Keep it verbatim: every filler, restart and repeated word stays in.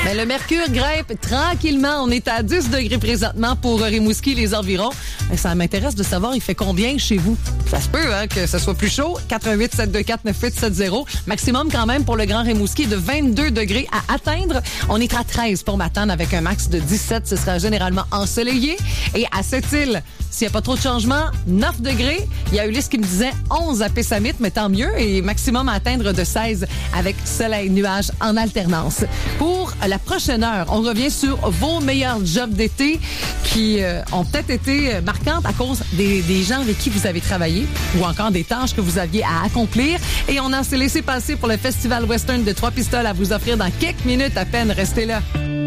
Mais le mercure grimpe tranquillement. On est à dix degrés présentement pour Rimouski, les environs. Mais ça m'intéresse de savoir, il fait combien chez vous? Ça se peut hein, que ce soit plus chaud. quatre un huit sept deux quatre neuf huit sept zéro. Maximum quand même pour le Grand Rimouski de vingt-deux degrés à atteindre. On est à treize pour Matane avec un max de dix-sept. Ce sera généralement ensoleillé. Et à Sept-Îles, s'il n'y a pas trop de changements, neuf degrés. Il y a Ulysse qui me disait onze à Pessamit, mais tant mieux. Et maximum à atteindre de seize avec soleil, nuages en alternance. Pour la prochaine heure, on revient sur vos meilleurs jobs d'été qui euh, ont peut-être été marquantes à cause des, des gens avec qui vous avez travaillé ou encore des tâches que vous aviez à accomplir. Et on a s'est laissé passer pour le Festival Western de Trois-Pistoles à vous offrir dans quelques minutes à peine. Restez là.